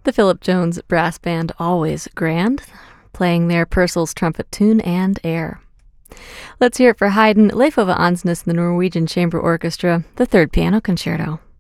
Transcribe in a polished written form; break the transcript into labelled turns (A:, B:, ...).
A: The Philip Jones Brass Band, always grand, playing their Purcell's trumpet tune and air. Let's hear it for Haydn, Leif Ove Andsnes, the Norwegian Chamber Orchestra, the Third Piano Concerto.